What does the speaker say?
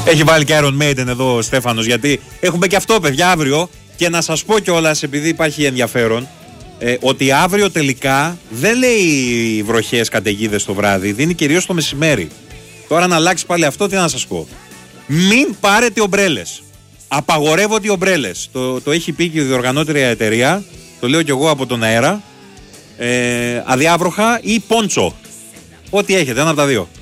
Έχει βάλει και Iron Maiden εδώ ο Στέφανος, γιατί έχουμε και αυτό, παιδιά, αύριο. Και να σας πω κιόλας, επειδή υπάρχει ενδιαφέρον, ότι αύριο τελικά δεν λέει βροχές, καταιγίδες το βράδυ, δίνει κυρίως το μεσημέρι. Τώρα να αλλάξει πάλι αυτό, τι να σας πω. Μην πάρετε ομπρέλες. Απαγορεύονται οι ομπρέλες. Το έχει πει και η διοργανώτρια εταιρεία, το λέω κι εγώ από τον αέρα. Αδιάβροχα ή πόντσο. Ό,τι έχετε, ένα από τα δύο.